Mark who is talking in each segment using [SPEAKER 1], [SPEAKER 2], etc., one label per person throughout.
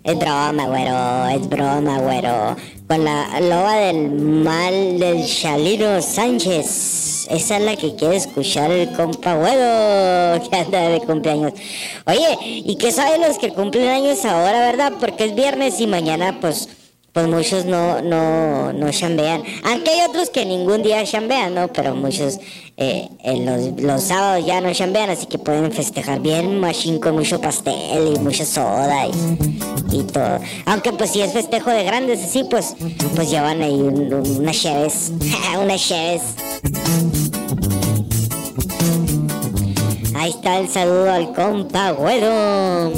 [SPEAKER 1] Es broma, güero, es broma, güero. Con la loba del mal del Chalino Sánchez. Esa es la que quiere escuchar el compa güero que anda de cumpleaños. Oye, ¿y qué saben los que cumplen años ahora, verdad? Porque es viernes y mañana, pues muchos no chambean. Aunque hay otros que ningún día chambean, ¿no? Pero muchos los sábados ya no chambean, así que pueden festejar bien machín con mucho pastel y mucha soda y todo. Aunque pues si es festejo de grandes así, pues llevan ahí unas cheves. Unas cheves. Ahí está el saludo al compa güero.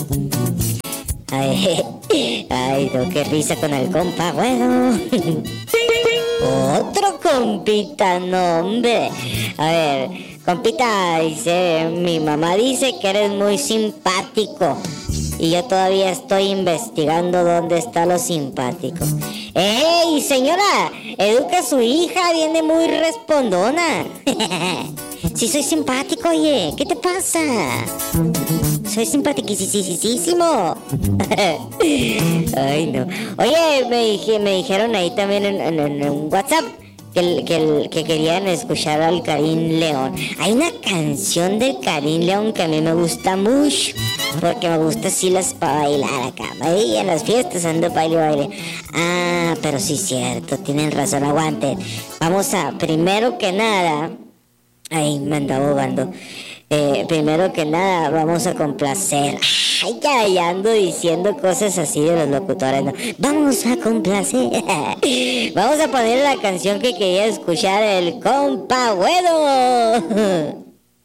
[SPEAKER 1] Ay, no, qué risa con el compa, bueno. Otro compita, no, hombre. A ver, compita, dice, mi mamá dice que eres muy simpático. Y yo todavía estoy investigando dónde está lo simpático. ¡Ey, señora! Educa a su hija, viene muy respondona. Sí, soy simpático, oye, ¿qué te pasa? Soy simpaticísimo. Ay, no. Oye, me dijeron ahí también en un WhatsApp que querían escuchar al Karim León. Hay una canción del Karim León que a mí me gusta mucho, porque me gusta así para bailar acá. Ahí en las fiestas ando baile. Ah, pero sí es cierto, tienen razón, aguanten. Vamos a, primero que nada... Ay, me andaba ahogando. Primero que nada, vamos a complacer. Ay, ya ando diciendo cosas así de los locutores, ¿no? Vamos a complacer. Vamos a poner la canción que quería escuchar el compa güero.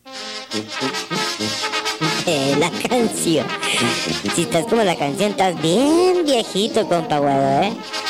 [SPEAKER 1] La canción. Si estás como la canción, estás bien viejito, compa güero,